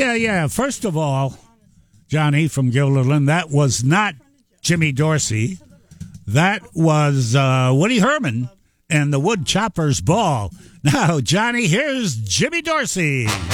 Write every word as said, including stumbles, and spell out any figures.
Yeah, yeah. First of all, Johnny from Gilderland, that was not Jimmy Dorsey. That was uh, Woody Herman and the Wood Choppers Ball. Now, Johnny, here's Jimmy Dorsey.